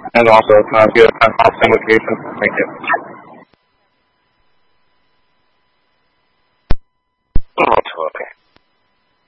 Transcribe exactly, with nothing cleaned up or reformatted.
and also uh, give a hosting location. Thank you. Molto bene.